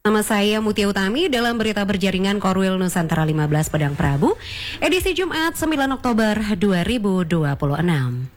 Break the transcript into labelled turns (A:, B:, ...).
A: Nama saya Mutia Utami dalam berita berjaringan Korwil Nusantara 15 Padang Prabu, edisi Jumat 9 Oktober 2026.